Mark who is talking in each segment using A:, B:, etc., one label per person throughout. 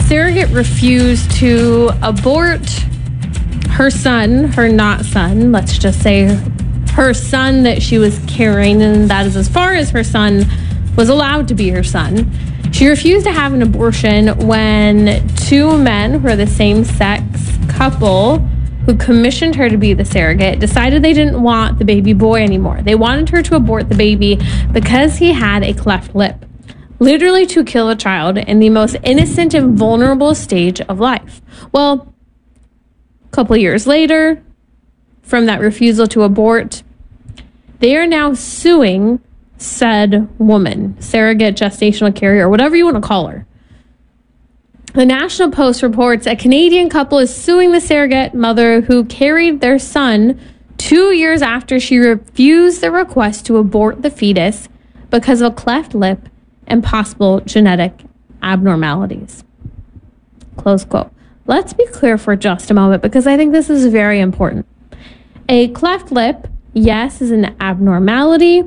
A: surrogate refused to abort her son, her not son, let's just say her son that she was carrying, and that is as far as her son was allowed to be her son. She refused to have an abortion when two men who are the same-sex couple who commissioned her to be the surrogate decided they didn't want the baby boy anymore. They wanted her to abort the baby because he had a cleft lip, literally to kill a child in the most innocent and vulnerable stage of life. Well, a couple years later, from that refusal to abort, they are now suing said woman, surrogate, gestational carrier, whatever you want to call her. The National Post reports a Canadian couple is suing the surrogate mother who carried their son 2 years after she refused the request to abort the fetus because of a cleft lip and possible genetic abnormalities. Close quote. Let's be clear for just a moment because I think this is very important. A cleft lip, yes, is an abnormality,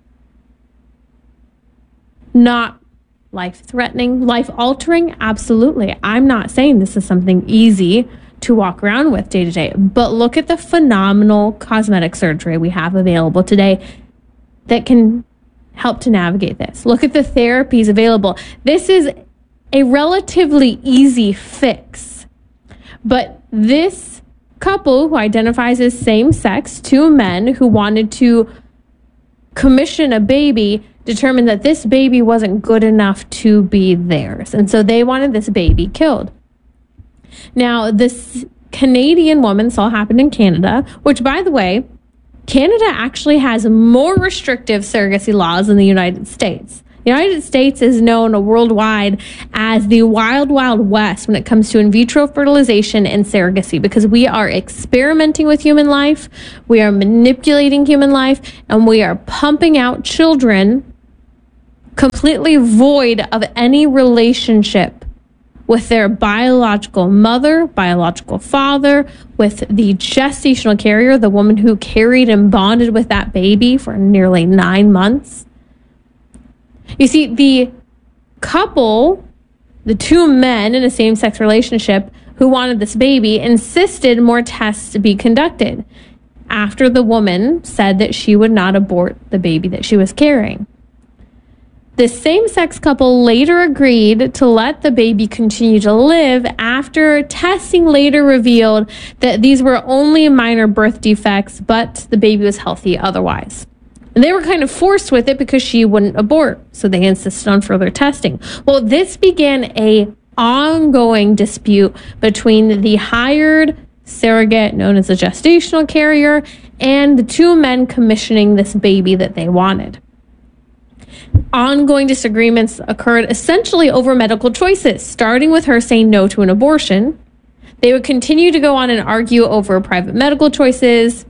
A: not life-threatening, life-altering, absolutely. I'm not saying this is something easy to walk around with day to day, but look at the phenomenal cosmetic surgery we have available today that can help to navigate this. Look at the therapies available. This is a relatively easy fix, but this couple who identifies as same-sex, two men who wanted to commission a baby, determined that this baby wasn't good enough to be theirs. And so they wanted this baby killed. Now, this Canadian woman, this all happened in Canada, which, by the way, Canada actually has more restrictive surrogacy laws than the United States. The United States is known worldwide as the wild, wild west when it comes to in vitro fertilization and surrogacy because we are experimenting with human life, we are manipulating human life, and we are pumping out children completely void of any relationship with their biological mother, biological father, with the gestational carrier, the woman who carried and bonded with that baby for nearly 9 months. You see, the couple, the two men in a same-sex relationship who wanted this baby, insisted more tests be conducted after the woman said that she would not abort the baby that she was carrying. The same-sex couple later agreed to let the baby continue to live after testing later revealed that these were only minor birth defects, but the baby was healthy otherwise. And they were kind of forced with it because she wouldn't abort, so they insisted on further testing. Well, this began an ongoing dispute between the hired surrogate, known as a gestational carrier, and the two men commissioning this baby that they wanted. Ongoing disagreements occurred essentially over medical choices, starting with her saying no to an abortion. They would continue to go on and argue over private medical choices,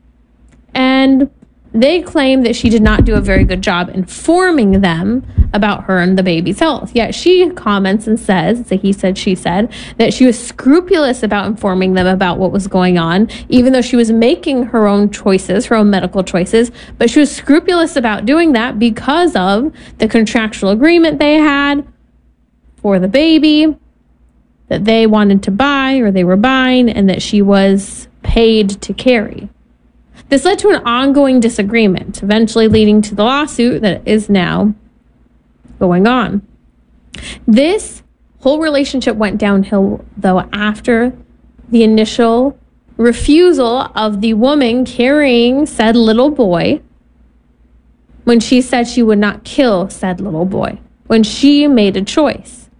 A: and they claim that she did not do a very good job informing them about her and the baby's health. Yet she comments and says, it's a he said, she said, that she was scrupulous about informing them about what was going on, even though she was making her own choices, her own medical choices. But she was scrupulous about doing that because of the contractual agreement they had for the baby that they wanted to buy or they were buying and that she was paid to carry. This led to an ongoing disagreement, eventually leading to the lawsuit that is now going on. This whole relationship went downhill, though, after the initial refusal of the woman carrying said little boy when she said she would not kill said little boy, when she made a choice.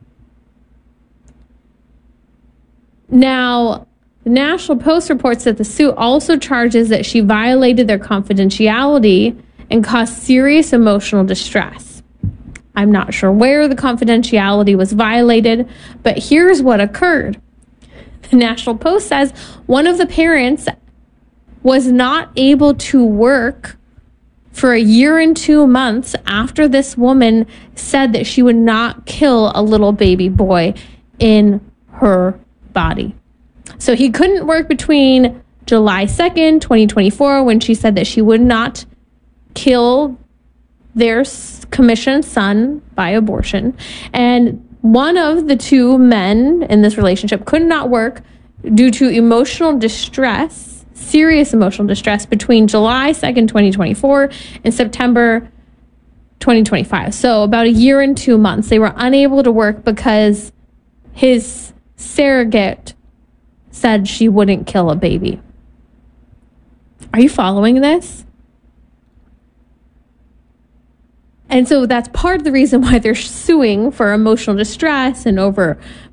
A: Now, the National Post reports that the suit also charges that she violated their confidentiality and caused serious emotional distress. I'm not sure where the confidentiality was violated, but here's what occurred. The National Post says one of the parents was not able to work for 1 year and 2 months after this woman said that she would not kill a little baby boy in her body. So he couldn't work between July 2nd, 2024, when she said that she would not kill their commissioned son by abortion, and one of the two men in this relationship could not work due to emotional distress, serious emotional distress, between July 2nd, 2024 and September 2025. So about a year and 2 months, they were unable to work because his surrogate said she wouldn't kill a baby. Are you following this? And so that's part of the reason why they're suing for emotional distress and over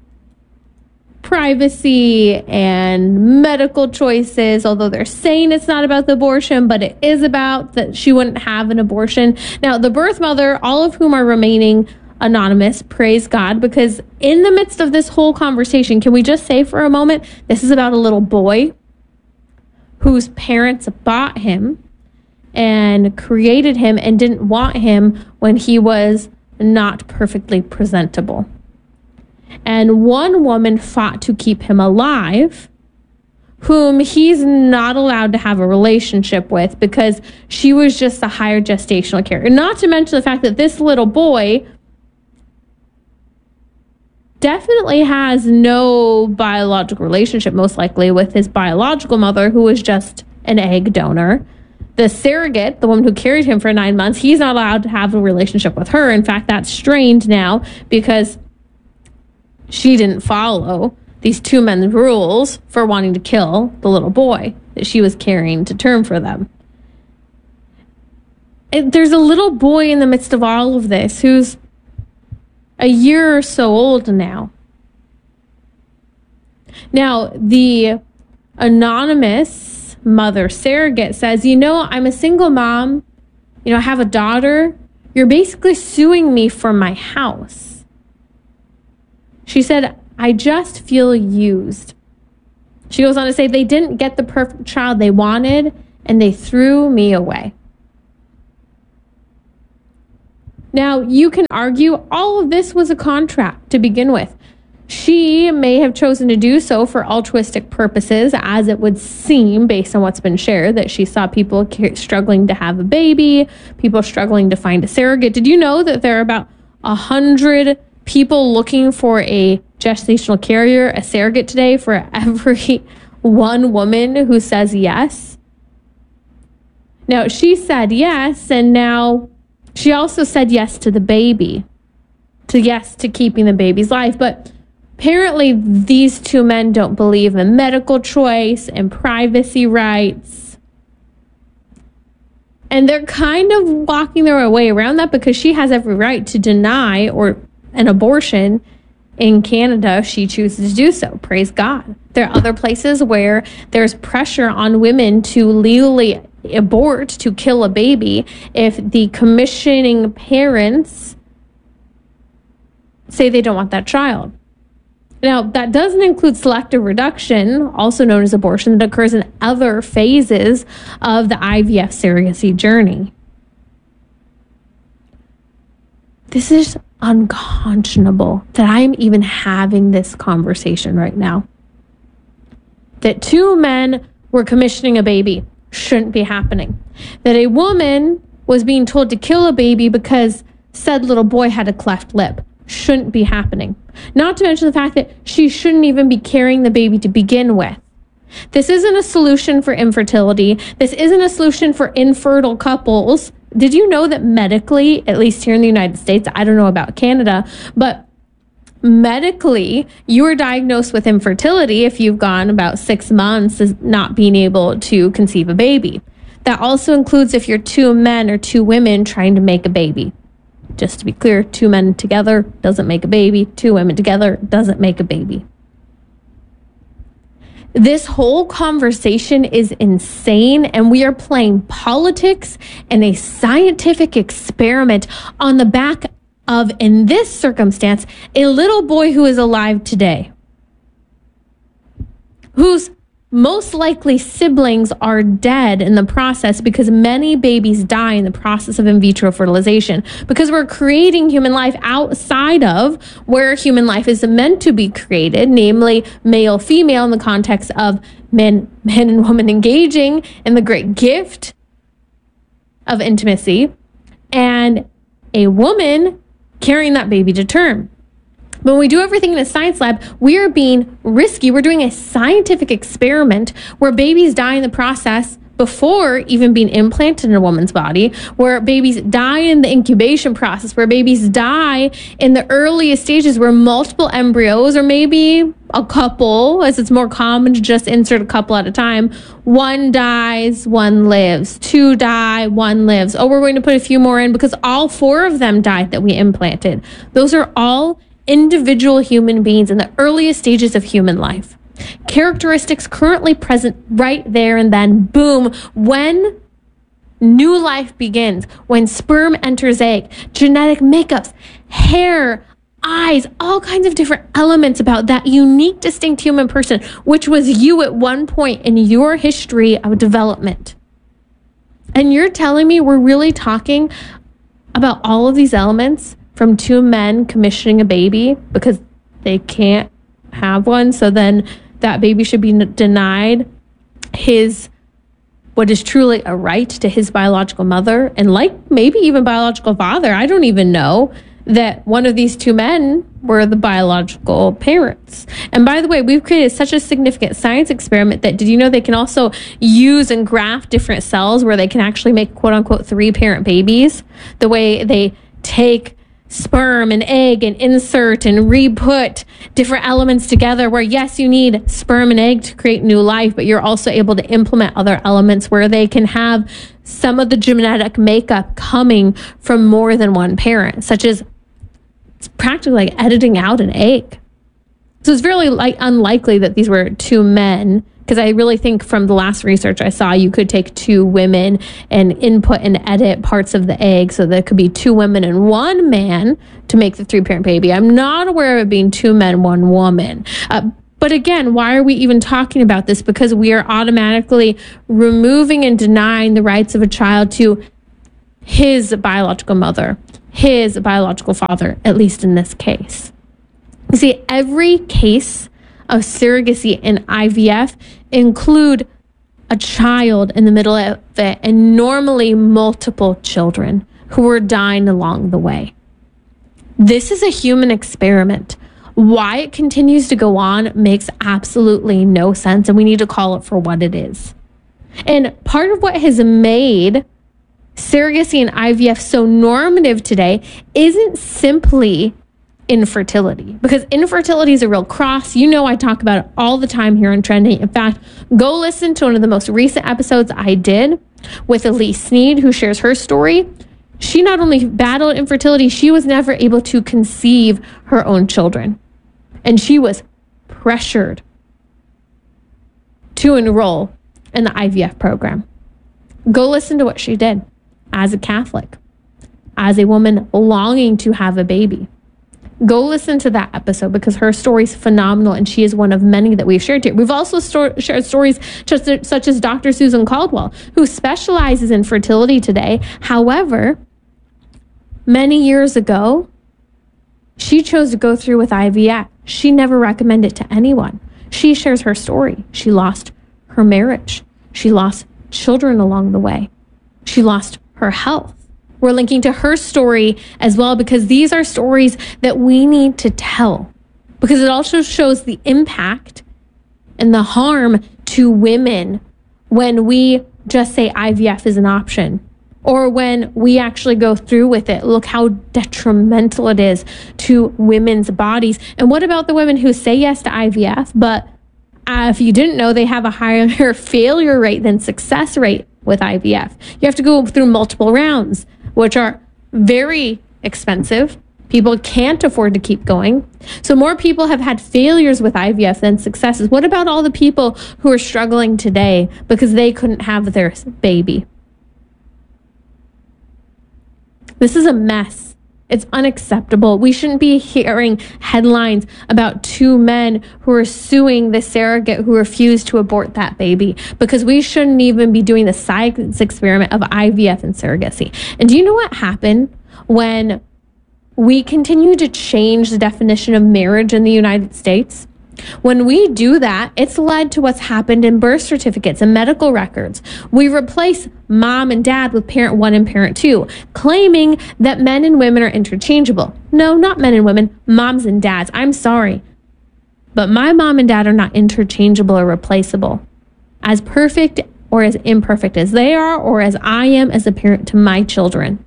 A: privacy and medical choices, although they're saying it's not about the abortion, but it is about that she wouldn't have an abortion. Now, the birth mother, all of whom are remaining anonymous, praise God, because in the midst of this whole conversation, can we just say for a moment, this is about a little boy whose parents bought him and created him and didn't want him when he was not perfectly presentable. And one woman fought to keep him alive, whom he's not allowed to have a relationship with because she was just a higher gestational carrier. Not to mention the fact that this little boy definitely has no biological relationship, most likely, with his biological mother, who was just an egg donor. The surrogate, the woman who carried him for 9 months, he's not allowed to have a relationship with her. In fact, that's strained now because she didn't follow these two men's rules for wanting to kill the little boy that she was carrying to term for them. There's a little boy in the midst of all of this who's a year or so old now. Now, the anonymous mother surrogate says, I'm a single mom. I have a daughter. You're basically suing me for my house. She said, I just feel used. She goes on to say, they didn't get the perfect child they wanted, and they threw me away. Now, you can argue all of this was a contract to begin with. She may have chosen to do so for altruistic purposes, as it would seem based on what's been shared, that she saw people struggling to have a baby, people struggling to find a surrogate. Did you know that there are about 100 people looking for a gestational carrier, a surrogate today, for every one woman who says yes? Now, she said yes, and now she also said yes to the baby, to keeping the baby's life. But apparently these two men don't believe in medical choice and privacy rights. And they're kind of walking their way around that because she has every right to deny an abortion in Canada if she chooses to do so. Praise God. There are other places where there's pressure on women to legally abort, to kill a baby, if the commissioning parents say they don't want that child. Now, that doesn't include selective reduction, also known as abortion, that occurs in other phases of the IVF surrogacy journey. This is unconscionable that I'm even having this conversation right now. That two men were commissioning a baby shouldn't be happening. That a woman was being told to kill a baby because said little boy had a cleft lip shouldn't be happening. Not to mention the fact that she shouldn't even be carrying the baby to begin with. This isn't a solution for infertility. This isn't a solution for infertile couples. Did you know that medically, at least here in the United States, I don't know about Canada, but medically, you are diagnosed with infertility if you've gone about 6 months as not being able to conceive a baby. That also includes if you're two men or two women trying to make a baby. Just to be clear, two men together doesn't make a baby. Two women together doesn't make a baby. This whole conversation is insane, and we are playing politics and a scientific experiment on the back of, in this circumstance, a little boy who is alive today, whose most likely siblings are dead in the process because many babies die in the process of in vitro fertilization, because we're creating human life outside of where human life is meant to be created, namely male, female, in the context of men and women engaging in the great gift of intimacy, and a woman carrying that baby to term. When we do everything in a science lab, we are being risky. We're doing a scientific experiment where babies die in the process before even being implanted in a woman's body, where babies die in the incubation process, where babies die in the earliest stages where multiple embryos, or maybe a couple, as it's more common to just insert a couple at a time, one dies, one lives, two die, one lives. Oh, we're going to put a few more in because all four of them died that we implanted. Those are all individual human beings in the earliest stages of human life. Characteristics currently present right there and then, boom, when new life begins, when sperm enters egg, genetic makeups, hair, eyes, all kinds of different elements about that unique, distinct human person, which was you at one point in your history of development. And you're telling me we're really talking about all of these elements from two men commissioning a baby because they can't have one, so then that baby should be denied his, what is truly a right to his biological mother, and like maybe even biological father. I don't even know that one of these two men were the biological parents. And by the way, we've created such a significant science experiment that, did you know they can also use and graft different cells where they can actually make quote unquote 3-parent babies? The way they take sperm and egg and insert and re-put different elements together, where yes, you need sperm and egg to create new life, but you're also able to implement other elements where they can have some of the genetic makeup coming from more than one parent, such as it's practically like editing out an egg. So it's really unlikely that these were two men, because I really think from the last research I saw, you could take two women and input and edit parts of the egg. So there could be two women and one man to make the 3-parent baby. I'm not aware of it being two men, one woman. But again, why are we even talking about this? Because we are automatically removing and denying the rights of a child to his biological mother, his biological father, at least in this case. You see, every case of surrogacy and IVF include a child in the middle of it, and normally multiple children who are dying along the way. This is a human experiment. Why it continues to go on makes absolutely no sense, and we need to call it for what it is. And part of what has made surrogacy and IVF so normative today isn't simply infertility, because infertility is a real cross. You know, I talk about it all the time here on Trending. In fact, go listen to one of the most recent episodes I did with Elise Sneed, who shares her story. She not only battled infertility, she was never able to conceive her own children. And she was pressured to enroll in the IVF program. Go listen to what she did as a Catholic, as a woman longing to have a baby. Go listen to that episode because her story is phenomenal, and she is one of many that we've shared here. We've also shared stories such as Dr. Susan Caldwell, who specializes in fertility today. However, many years ago, she chose to go through with IVF. She never recommended it to anyone. She shares her story. She lost her marriage. She lost children along the way. She lost her health. We're linking to her story as well, because these are stories that we need to tell, because it also shows the impact and the harm to women when we just say IVF is an option, or when we actually go through with it. Look how detrimental it is to women's bodies. And what about the women who say yes to IVF, but if you didn't know, they have a higher failure rate than success rate with IVF. You have to go through multiple rounds, which are very expensive. People can't afford to keep going. So more people have had failures with IVF than successes. What about all the people who are struggling today because they couldn't have their baby? This is a mess. It's unacceptable. We shouldn't be hearing headlines about two men who are suing the surrogate who refused to abort that baby, because we shouldn't even be doing the science experiment of IVF and surrogacy. And do you know what happened when we continue to change the definition of marriage in the United States? When we do that, it's led to what's happened in birth certificates and medical records. We replace mom and dad with parent 1 and parent 2, claiming that men and women are interchangeable. No, not men and women, moms and dads. I'm sorry. But my mom and dad are not interchangeable or replaceable. As perfect or as imperfect as they are, or as I am as a parent to my children.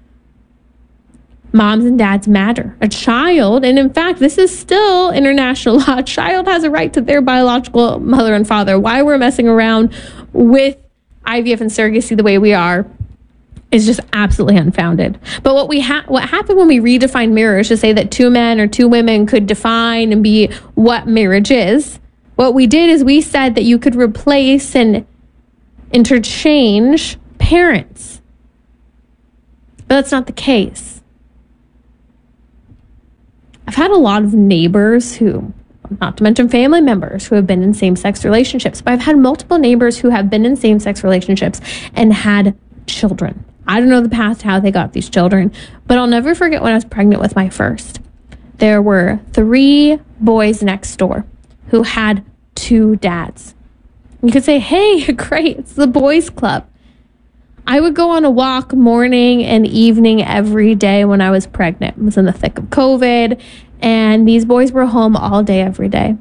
A: Moms and dads matter. A child, and in fact, this is still international law, a child has a right to their biological mother and father. Why we're messing around with IVF and surrogacy the way we are is just absolutely unfounded. But what happened when we redefined marriage to say that 2 men or 2 women could define and be what marriage is, what we did is we said that you could replace and interchange parents. But that's not the case. I've had a lot of neighbors who, not to mention family members, who have been in same-sex relationships, but I've had multiple neighbors who have been in same-sex relationships and had children. I don't know the past how they got these children, but I'll never forget when I was pregnant with my first. There were 3 boys next door who had 2 dads. You could say, hey, great, it's the boys club. I would go on a walk morning and evening every day when I was pregnant. It was in the thick of COVID, and these boys were home all day, every day.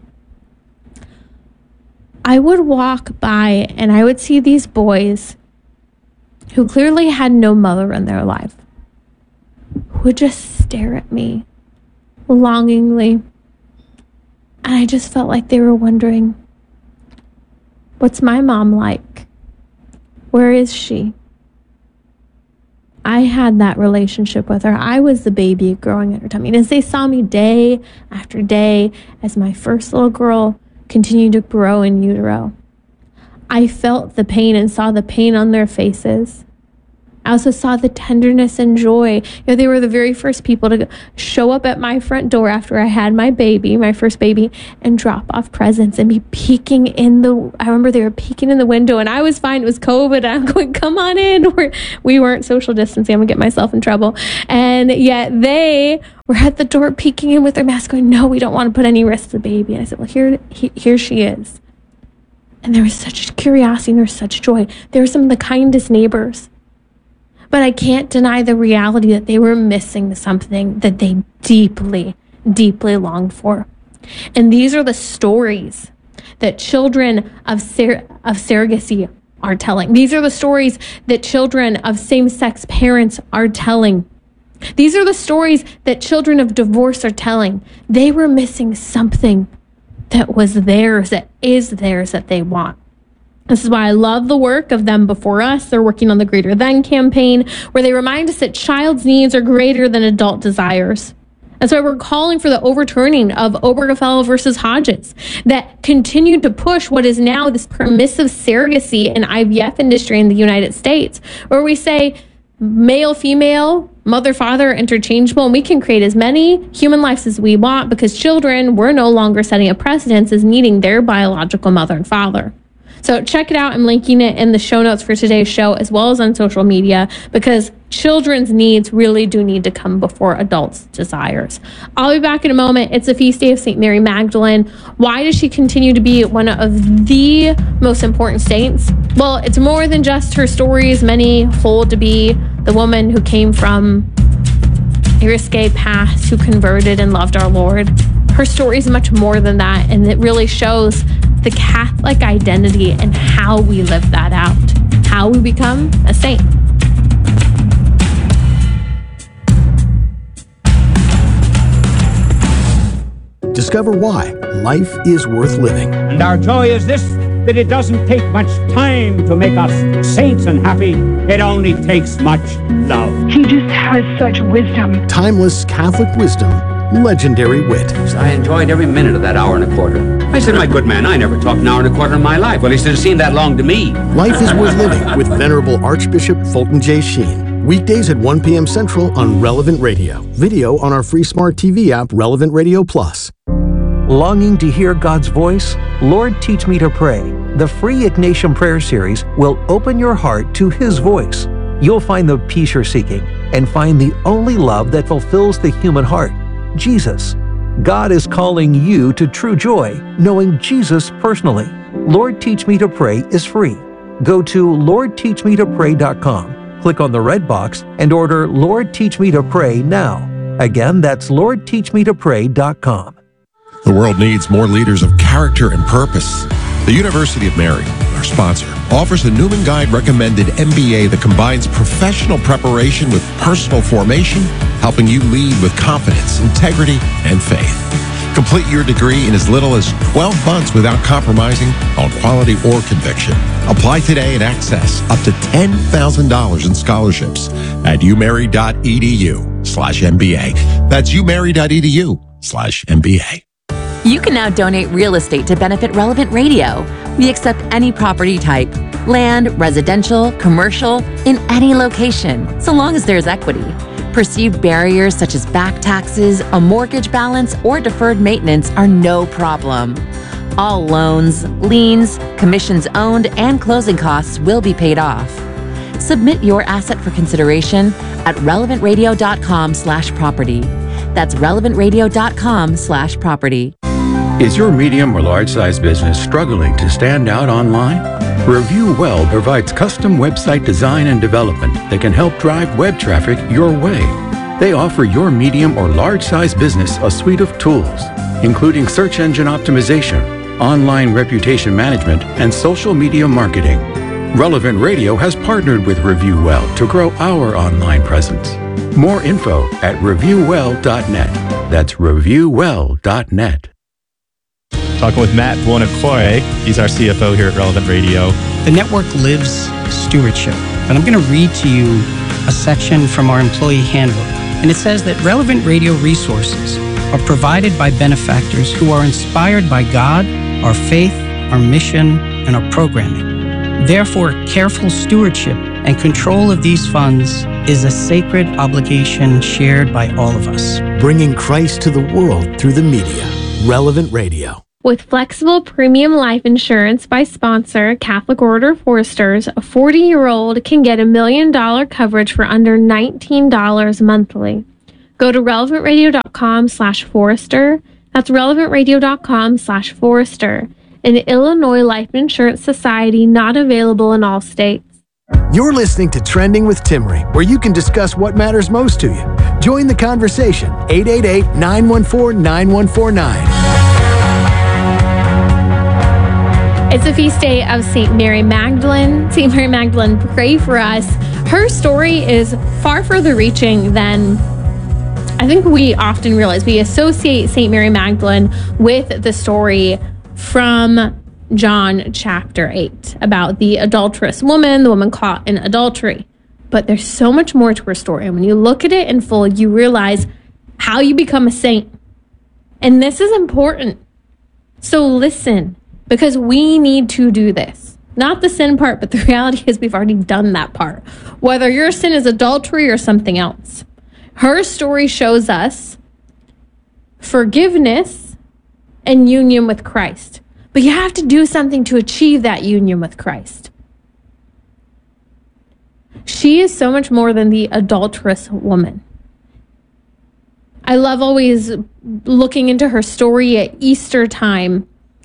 A: I would walk by and I would see these boys who clearly had no mother in their life, who would just stare at me longingly. And I just felt like they were wondering, what's my mom like? Where is she? I had that relationship with her. I was the baby growing at her tummy. And as they saw me day after day, as my first little girl continued to grow in utero, I felt the pain and saw the pain on their faces. I also saw the tenderness and joy. They were the very first people to show up at my front door after I had my baby, my first baby, and drop off presents and be peeking I remember they were peeking in the window, and I was fine. It was COVID. I'm going, come on in. We weren't social distancing. I'm going to get myself in trouble. And yet they were at the door peeking in with their mask going, no, we don't want to put any risk to the baby. And I said, well, here she is. And there was such curiosity and there was such joy. They were some of the kindest neighbors. But I can't deny the reality that they were missing something that they deeply, deeply longed for. And these are the stories that children of surrogacy are telling. These are the stories that children of same-sex parents are telling. These are the stories that children of divorce are telling. They were missing something that was theirs, that is theirs, that they want. This is why I love the work of Them Before Us. They're working on the Greater Than campaign, where they remind us that child's needs are greater than adult desires. That's why we're calling for the overturning of Obergefell versus Hodges that continued to push what is now this permissive surrogacy and IVF industry in the United States, where we say male, female, mother, father, interchangeable, and we can create as many human lives as we want because children, we're no longer setting a precedence as needing their biological mother and father. So check it out. I'm linking it in the show notes for today's show, as well as on social media, because children's needs really do need to come before adults' desires. I'll be back in a moment. It's a feast day of St. Mary Magdalene. Why does she continue to be one of the most important saints? Well, it's more than just her stories. Many hold to be the woman who came from a risque past, who converted and loved our Lord. Her story is much more than that, and it really shows the Catholic identity and how we live that out, how we become a saint.
B: Discover why life is worth living.
C: And our joy is this, that it doesn't take much time to make us saints and happy. It only takes much love.
D: He just has such wisdom.
B: Timeless Catholic wisdom, legendary wit.
E: I enjoyed every minute of that hour and a quarter. I said, my good man, I never talked an hour and a quarter in my life. Well, he said, it seemed that long to me.
B: Life is worth living with Venerable Archbishop Fulton J. Sheen. Weekdays at 1 p.m. Central on Relevant Radio. Video on our free smart TV app, Relevant Radio Plus.
F: Longing to hear God's voice? Lord, Teach Me to Pray. The free Ignatian Prayer Series will open your heart to His voice. You'll find the peace you're seeking and find the only love that fulfills the human heart, Jesus. God is calling you to true joy, knowing Jesus personally. Lord Teach Me to Pray is free. Go to LordTeachMeToPray.com, click on the red box, and order Lord Teach Me to Pray now. Again, that's LordTeachMeToPray.com.
G: The world needs more leaders of character and purpose. The University of Mary, our sponsor, offers a Newman Guide recommended MBA that combines professional preparation with personal formation, helping you lead with confidence, integrity, and faith. Complete your degree in as little as 12 months without compromising on quality or conviction. Apply today and access up to $10,000 in scholarships at umary.edu/MBA. That's umary.edu/MBA.
H: You can now donate real estate to benefit Relevant Radio. We accept any property type, land, residential, commercial, in any location, so long as there's equity. Perceived barriers such as back taxes, a mortgage balance, or deferred maintenance are no problem. All loans, liens, commissions owned, and closing costs will be paid off. Submit your asset for consideration at relevantradio.com/property. That's relevantradio.com/property.
I: Is your medium or large-size business struggling to stand out online? Review Well provides custom website design and development that can help drive web traffic your way. They offer your medium or large-size business a suite of tools, including search engine optimization, online reputation management, and social media marketing. Relevant Radio has partnered with Review Well to grow our online presence. More info at reviewwell.net. That's reviewwell.net.
J: Talking with Matt Buonocore. He's our CFO here at Relevant Radio.
K: The network lives stewardship. And I'm going to read to you a section from our employee handbook. And it says that Relevant Radio resources are provided by benefactors who are inspired by God, our faith, our mission, and our programming. Therefore, careful stewardship and control of these funds is a sacred obligation shared by all of us.
B: Bringing Christ to the world through the media. Relevant Radio.
A: With flexible premium life insurance by sponsor Catholic Order Foresters, a 40-year-old can get $1 million coverage for under $19 monthly. Go to relevantradio.com/Forester. That's relevantradio.com/Forester. An Illinois Life Insurance Society, not available in all states.
B: You're listening to Trending with Timmerie, where you can discuss what matters most to you. Join the conversation. 888-914-9149.
A: It's a feast day of St. Mary Magdalene. St. Mary Magdalene, pray for us. Her story is far further reaching than I think we often realize. We associate St. Mary Magdalene with the story from John chapter 8 about the adulterous woman, the woman caught in adultery. But there's so much more to her story. And when you look at it in full, you realize how you become a saint. And this is important. So listen. Because we need to do this. Not the sin part, but the reality is we've already done that part. Whether your sin is adultery or something else. Her story shows us forgiveness and union with Christ. But you have to do something to achieve that union with Christ. She is so much more than the adulterous woman. I love always looking into her story at Easter time.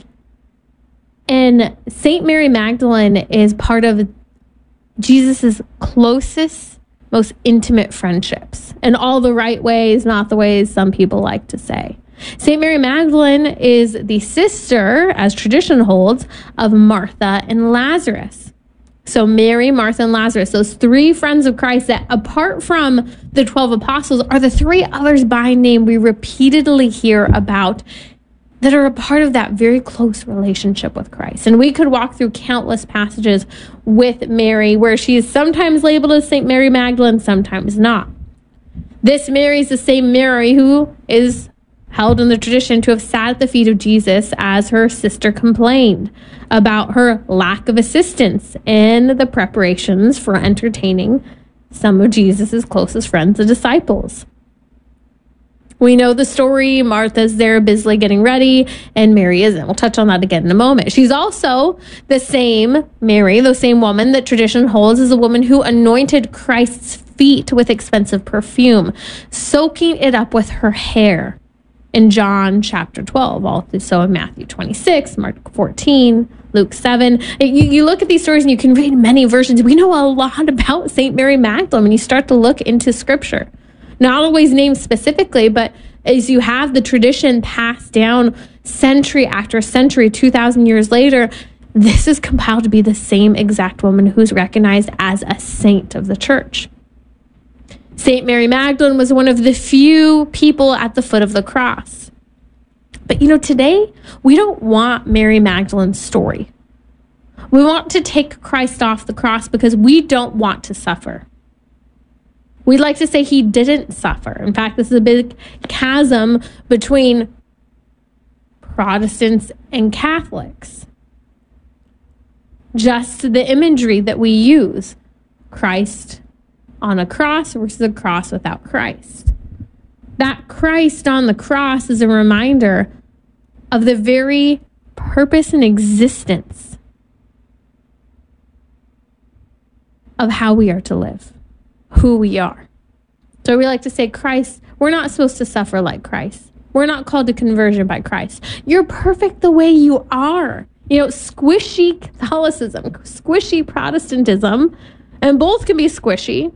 A: And St. Mary Magdalene is part of Jesus's closest, most intimate friendships. In all the right ways, not the ways some people like to say. St. Mary Magdalene is the sister, as tradition holds, of Martha and Lazarus. So Mary, Martha, and Lazarus, those three friends of Christ that, apart from the 12 apostles, are the three others by name we repeatedly hear about that are a part of that very close relationship with Christ. And we could walk through countless passages with Mary where she is sometimes labeled as St. Mary Magdalene, sometimes not. This Mary is the same Mary who is held in the tradition to have sat at the feet of Jesus as her sister complained about her lack of assistance in the preparations for entertaining some of Jesus's closest friends, the disciples. We know the story. Martha's there busily getting ready, and Mary isn't. We'll touch on that again in a moment. She's also the same Mary, the same woman that tradition holds as a woman who anointed Christ's feet with expensive perfume, soaking it up with her hair. in John chapter 12, also in Matthew 26, Mark 14, Luke 7. You look at these stories and you can read many versions. We know a lot about St. Mary Magdalene when you start to look into scripture. Not always named specifically, but as you have the tradition passed down century after century, 2,000 years later, this is compiled to be the same exact woman who's recognized as a saint of the church. St. Mary Magdalene was one of the few people at the foot of the cross. But today, we don't want Mary Magdalene's story. We want to take Christ off the cross because we don't want to suffer. We'd like to say he didn't suffer. In fact, this is a big chasm between Protestants and Catholics. Just the imagery that we use, Christ on a cross versus a cross without Christ. That Christ on the cross is a reminder of the very purpose and existence of how we are to live, who we are. So we like to say, Christ, we're not supposed to suffer like Christ. We're not called to conversion by Christ. You're perfect the way you are. Squishy Catholicism, squishy Protestantism, and both can be squishy.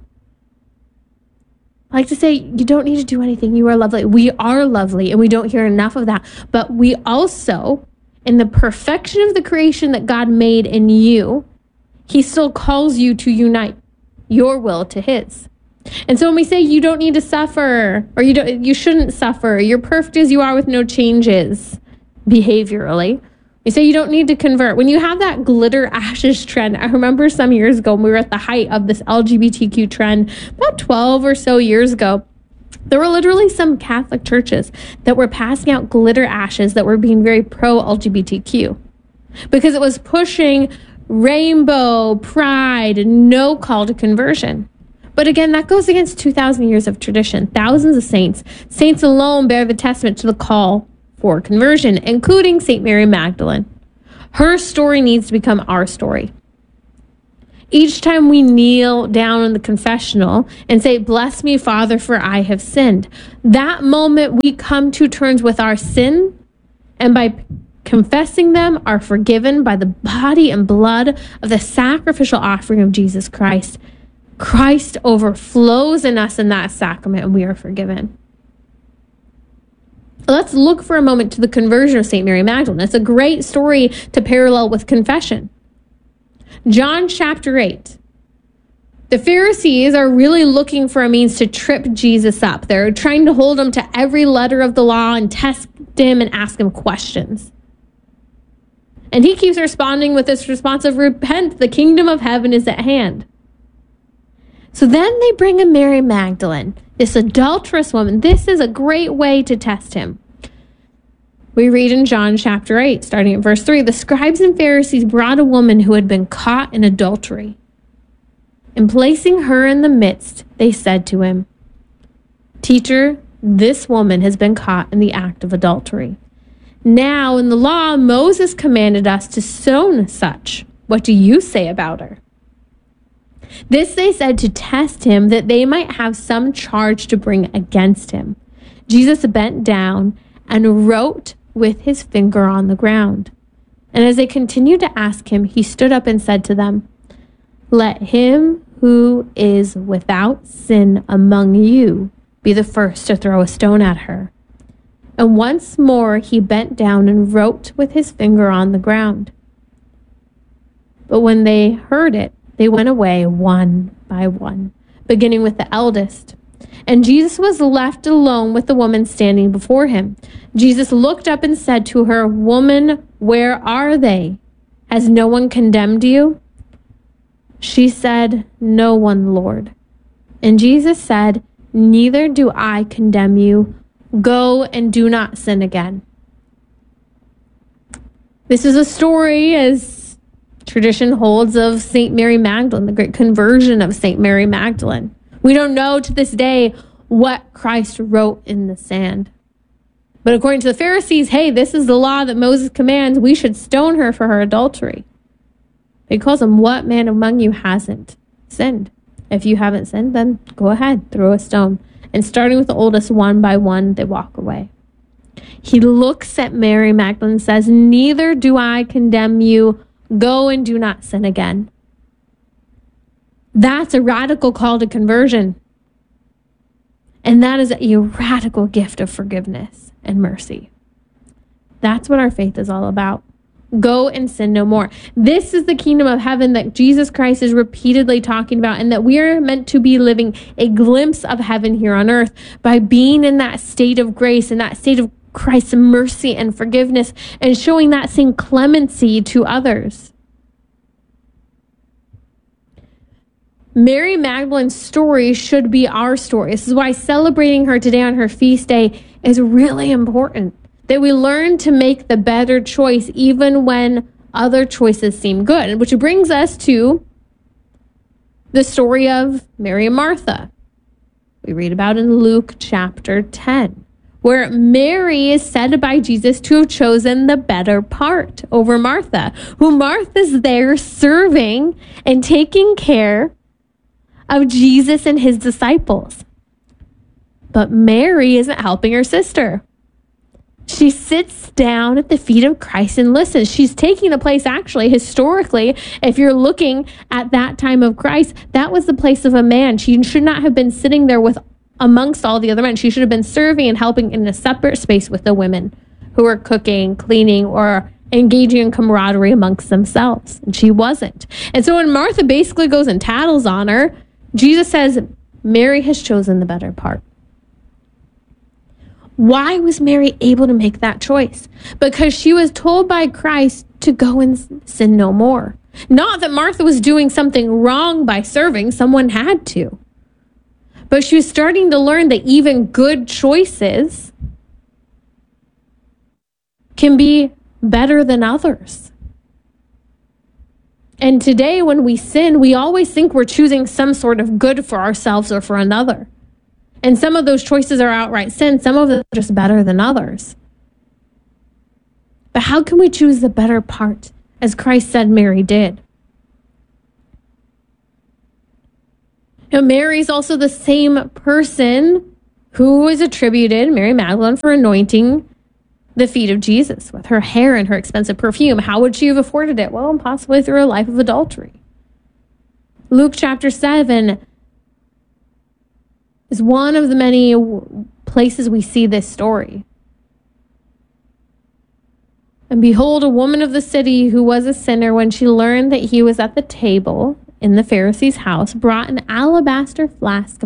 A: I like to say, you don't need to do anything. You are lovely. We are lovely, and we don't hear enough of that. But we also, in the perfection of the creation that God made in you, he still calls you to unite your will to his. And so when we say you don't need to suffer, or you shouldn't suffer, you're perfect as you are with no changes behaviorally, we say you don't need to convert. When you have that glitter ashes trend, I remember some years ago when we were at the height of this LGBTQ trend, about 12 or so years ago, there were literally some Catholic churches that were passing out glitter ashes that were being very pro-LGBTQ because it was pushing rainbow, pride, and no call to conversion. But again, that goes against 2,000 years of tradition. Thousands of saints. Saints alone bear the testament to the call for conversion, including St. Mary Magdalene. Her story needs to become our story. Each time we kneel down in the confessional and say, "Bless me, Father, for I have sinned," that moment we come to terms with our sin, and by confessing them are forgiven by the body and blood of the sacrificial offering of Jesus Christ. Christ overflows in us in that sacrament, and we are forgiven. Let's look for a moment to the conversion of St. Mary Magdalene. It's a great story to parallel with confession. John chapter 8. The Pharisees are really looking for a means to trip Jesus up. They're trying to hold him to every letter of the law and test him and ask him questions. And he keeps responding with this response of, "Repent, the kingdom of heaven is at hand." So then they bring in Mary Magdalene, this adulterous woman. This is a great way to test him. We read in John chapter 8, starting at verse 3, the scribes and Pharisees brought a woman who had been caught in adultery. And placing her in the midst, they said to him, "Teacher, this woman has been caught in the act of adultery. Now, in the law, Moses commanded us to stone such. What do you say about her?" This they said to test him, that they might have some charge to bring against him. Jesus bent down and wrote with his finger on the ground. And as they continued to ask him, he stood up and said to them, "Let him who is without sin among you be the first to throw a stone at her." And once more he bent down and wrote with his finger on the ground. But when they heard it, they went away one by one, beginning with the eldest. And Jesus was left alone with the woman standing before him. Jesus looked up and said to her, "Woman, where are they? Has no one condemned you?" She said, "No one, Lord." And Jesus said, "Neither do I condemn you. Go and do not sin again." This is a story, as tradition holds, of St. Mary Magdalene, the great conversion of St. Mary Magdalene. We don't know to this day what Christ wrote in the sand. But according to the Pharisees, hey, this is the law that Moses commands. We should stone her for her adultery. He calls them, "What man among you hasn't sinned? If you haven't sinned, then go ahead, throw a stone." And starting with the oldest, one by one, they walk away. He looks at Mary Magdalene and says, "Neither do I condemn you. Go and do not sin again." That's a radical call to conversion. And that is a radical gift of forgiveness and mercy. That's what our faith is all about. Go and sin no more. This is the kingdom of heaven that Jesus Christ is repeatedly talking about, and that we are meant to be living a glimpse of heaven here on earth by being in that state of grace, in that state of Christ's mercy and forgiveness, and showing that same clemency to others. Mary Magdalene's story should be our story. This is why celebrating her today on her feast day is really important. That we learn to make the better choice even when other choices seem good. Which brings us to the story of Mary and Martha. We read about in Luke chapter 10, where Mary is said by Jesus to have chosen the better part over Martha, who Martha's there serving and taking care of Jesus and his disciples. But Mary isn't helping her sister. She sits down at the feet of Christ and listens. She's taking the place, actually, historically, if you're looking at that time of Christ, that was the place of a man. She should not have been sitting there with amongst all the other men. She should have been serving and helping in a separate space with the women who were cooking, cleaning, or engaging in camaraderie amongst themselves. And she wasn't. And so when Martha basically goes and tattles on her, Jesus says, Mary has chosen the better part. Why was Mary able to make that choice? Because she was told by Christ to go and sin no more. Not that Martha was doing something wrong by serving, someone had to. But she was starting to learn that even good choices can be better than others. And today when we sin, we always think we're choosing some sort of good for ourselves or for another. And some of those choices are outright sin. Some of them are just better than others. But how can we choose the better part, as Christ said Mary did? Now, Mary's also the same person who is attributed, Mary Magdalene, for anointing the feet of Jesus with her hair and her expensive perfume. How would she have afforded it? Well, possibly through a life of adultery. Luke chapter 7 is one of the many places we see this story. And behold, a woman of the city who was a sinner, when she learned that he was at the table in the Pharisee's house, brought an alabaster flask